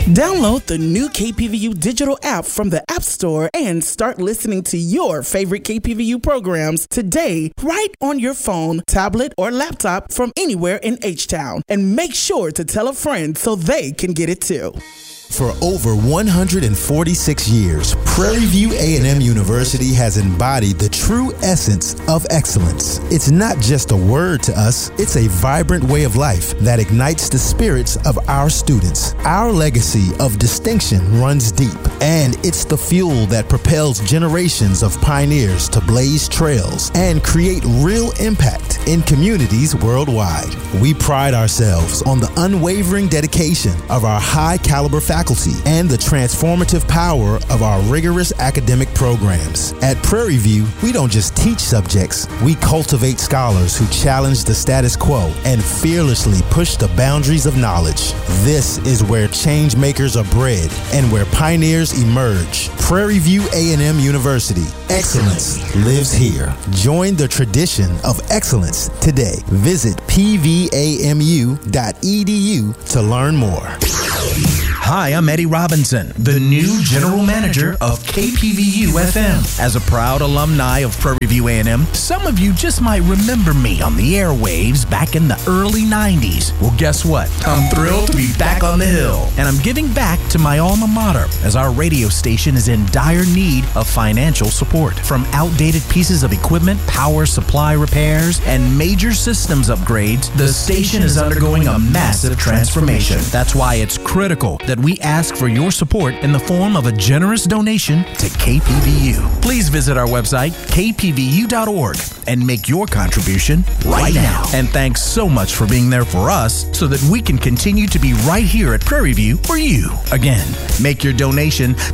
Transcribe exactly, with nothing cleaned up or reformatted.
Download the new K P V U digital app from the App Store and start listening to your favorite K P V U programs today, right on your phone, tablet, or laptop from anywhere in H-Town. And make sure to tell a friend so they can get it too. For over one hundred forty-six years, Prairie View A and M University has embodied the true essence of excellence. It's not just a word to us, it's a vibrant way of life that ignites the spirits of our students. Our legacy of distinction runs deep, and it's the fuel that propels generations of pioneers to blaze trails and create real impact in communities worldwide. We pride ourselves on the unwavering dedication of our high-caliber faculty and the transformative power of our rigorous academic programs. At Prairie View, we don't just teach subjects, we cultivate scholars who challenge the status quo and fearlessly push the boundaries of knowledge. This is where change makers are bred and where pioneers emerge. Prairie View A and M University. Excellence lives here. Join the tradition of excellence today. Visit p v a m u dot e d u to learn more. Hi, I'm Eddie Robinson, the new General Manager of K P V U F M. As a proud alumni of Prairie View A and M, some of you just might remember me on the airwaves back in the early nineties. Well, guess what? I'm thrilled to be back on the hill, and I'm giving back to my alma mater as our radio station is in dire need of financial support. From outdated pieces of equipment, power supply repairs, and major systems upgrades, the station is undergoing a massive transformation. That's why it's critical that we ask for your support in the form of a generous donation to K P V U. Please visit our website, k p v u dot org, and make your contribution right now. And thanks so much for being there for us so that we can continue to be right here at Prairie View for you. Again, make your donation